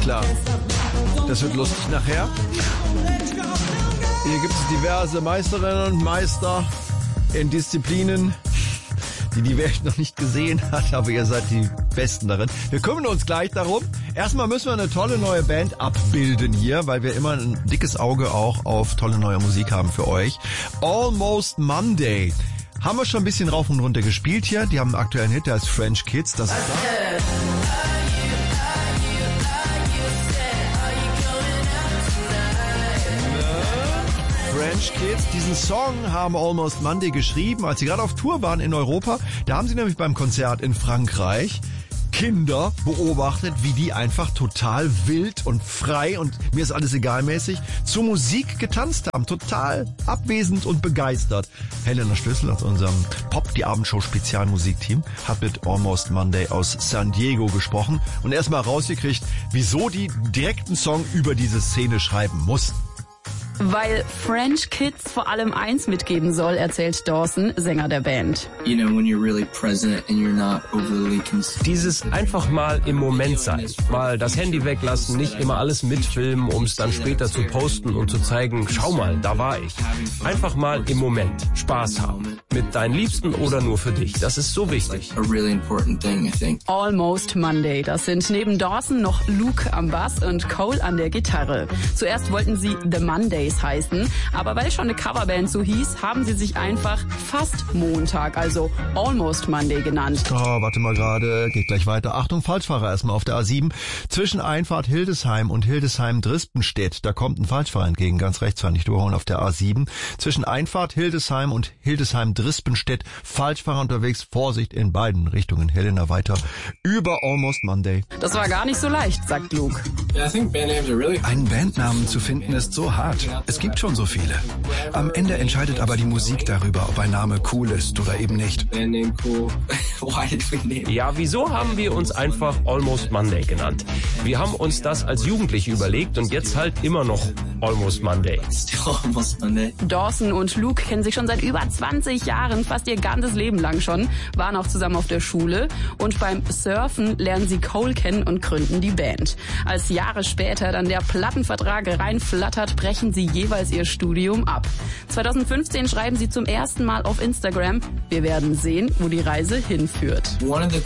klar. Das wird lustig nachher. Hier gibt es diverse Meisterinnen und Meister in Disziplinen, die die Welt noch nicht gesehen hat, aber ihr seid die Besten darin. Wir kümmern uns gleich darum. Erstmal müssen wir eine tolle neue Band abbilden hier, weil wir immer ein dickes Auge auch auf tolle neue Musik haben für euch. Almost Monday. Haben wir schon ein bisschen rauf und runter gespielt hier. Die haben einen aktuellen Hit, der heißt French Kids. Das ist das. French Kids. Diesen Song haben Almost Monday geschrieben, als sie gerade auf Tour waren in Europa. Da haben sie nämlich beim Konzert in Frankreich Kinder beobachtet, wie die einfach total wild und frei und mir ist alles egalmäßig zur Musik getanzt haben. Total abwesend und begeistert. Helena Schlüssel aus unserem Pop, die Abendshow Spezialmusikteam, hat mit Almost Monday aus San Diego gesprochen und erstmal rausgekriegt, wieso die direkt einen Song über diese Szene schreiben mussten. Weil French Kids vor allem eins mitgeben soll, erzählt Dawson, Sänger der Band. You know, when you're really present and you're not overly concerned. Dieses einfach mal im Moment sein, mal das Handy weglassen, nicht immer alles mitfilmen, um es dann später zu posten und zu zeigen, schau mal, da war ich. Einfach mal im Moment Spaß haben. Mit deinen Liebsten oder nur für dich. Das ist so wichtig. A really important thing, I think. Almost Monday. Das sind neben Dawson noch Luke am Bass und Cole an der Gitarre. Zuerst wollten sie The Mondays heißen, aber weil schon eine Coverband so hieß, haben sie sich einfach fast Montag, also Almost Monday genannt. Oh, warte mal gerade, geht gleich weiter. Achtung, Falschfahrer erstmal auf der A7. Zwischen Einfahrt Hildesheim und Hildesheim-Drispenstedt, da kommt ein Falschfahrer entgegen, ganz rechts fahren, nicht überholen auf der A7. Zwischen Einfahrt Hildesheim und Hildesheim-Drispenstedt, Falschfahrer unterwegs, Vorsicht in beiden Richtungen. Helena weiter über Almost Monday. Das war gar nicht so leicht, sagt Luke. Einen Bandnamen zu finden ist so hart. Es gibt schon so viele. Am Ende entscheidet aber die Musik darüber, ob ein Name cool ist oder eben nicht. Ja, wieso haben wir uns einfach Almost Monday genannt? Wir haben uns das als Jugendliche überlegt und jetzt halt immer noch Almost Monday. Dawson und Luke kennen sich schon seit über 20 Jahren, fast ihr ganzes Leben lang schon, waren auch zusammen auf der Schule und beim Surfen lernen sie Cole kennen und gründen die Band. Als Jahre später dann der Plattenvertrag reinflattert, brechen sie jeweils ihr Studium ab. 2015 schreiben sie zum ersten Mal auf Instagram, wir werden sehen, wo die Reise hinführt.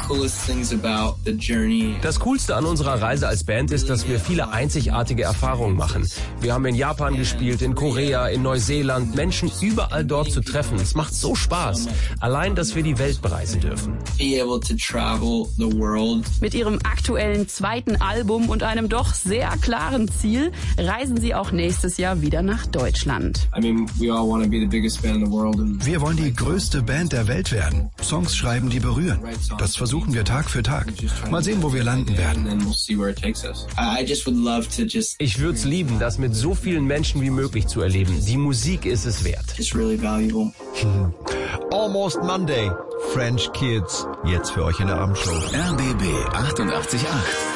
Das Coolste an unserer Reise als Band ist, dass wir viele einzigartige Erfahrungen machen. Wir haben in Japan gespielt, in Korea, in Neuseeland, Menschen überall dort zu treffen. Es macht so Spaß. Allein, dass wir die Welt bereisen dürfen. Mit ihrem aktuellen zweiten Album und einem doch sehr klaren Ziel reisen sie auch nächstes Jahr wieder nach Deutschland. Wir wollen die größte Band der Welt werden. Songs schreiben, die berühren. Das versuchen wir Tag für Tag. Mal sehen, wo wir landen werden. Ich würde es lieben, das mit so vielen Menschen wie möglich zu erleben. Die Musik ist es wert. Almost Monday, French Kids. Jetzt für euch in der Abendshow. RBB 88.8